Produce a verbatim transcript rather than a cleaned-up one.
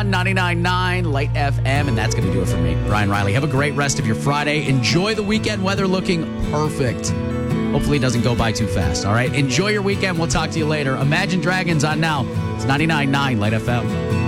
on ninety-nine point nine Light F M, and that's going to do it for me, Brian Riley. Have a great rest of your Friday. Enjoy the weekend weather looking perfect. Hopefully it doesn't go by too fast, all right? Enjoy your weekend. We'll talk to you later. Imagine Dragons on now. It's ninety-nine point nine Light F M.